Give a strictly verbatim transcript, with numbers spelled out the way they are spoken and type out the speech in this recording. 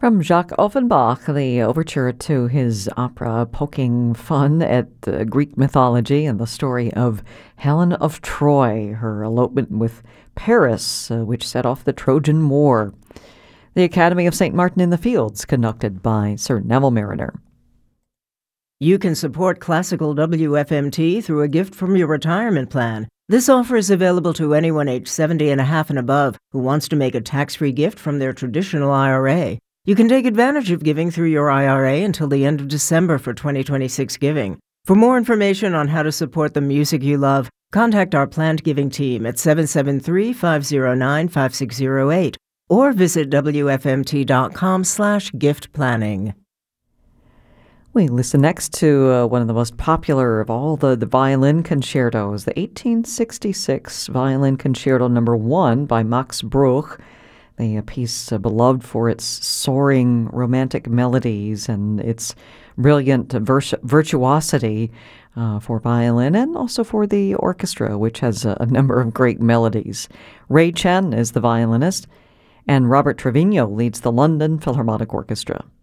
From Jacques Offenbach, the overture to his opera poking fun at uh, Greek mythology and the story of Helen of Troy, her elopement with Paris, uh, which set off the Trojan War. The Academy of Saint Martin in the Fields, conducted by Sir Neville Mariner. You can support Classical W F M T through a gift from your retirement plan. This offer is available to anyone age seventy and a half and above who wants to make a tax-free gift from their traditional I R A. You can take advantage of giving through your I R A until the end of December for twenty twenty-six giving. For more information on how to support the music you love, contact our planned giving team at seven seven three, five zero nine, five six zero eight or visit W F M T dot com slash gift planning. We listen next to uh, one of the most popular of all the, the violin concertos, the eighteen sixty-six Violin Concerto Number One by Max Bruch. A piece uh, beloved for its soaring romantic melodies and its brilliant vers- virtuosity uh, for violin and also for the orchestra, which has a, a number of great melodies. Ray Chen is the violinist, and Robert Trevino leads the London Philharmonic Orchestra.